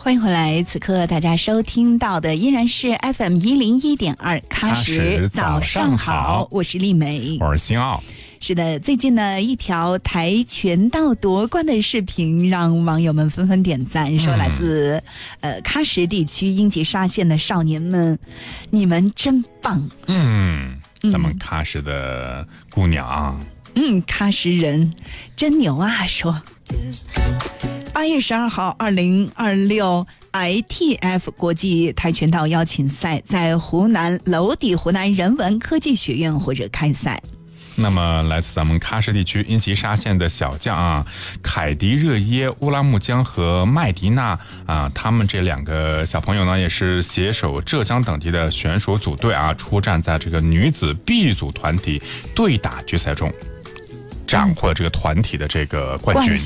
欢迎回来，此刻大家收听到的依然是 FM 101.2喀什早上好，我是丽梅， 我是新奥。 是的，最近呢一条跆拳道夺冠的视频让网友们纷纷点赞，说来自喀什地区英吉沙县的少年们，你们真棒。 咱们喀什的姑娘， 喀什人真牛啊！说8月12号2026 ITF 国际跆拳道邀请赛在湖南娄底湖南人文科技学院或者开赛。 那么来自咱们喀什地区英吉沙县的小将凯迪热耶、乌拉木江和麦迪娜他们这两个小朋友呢，也是携手浙江等地的选手组队出战在这个女子 B 组团体对打决赛中，斩获这个团体的这个冠军。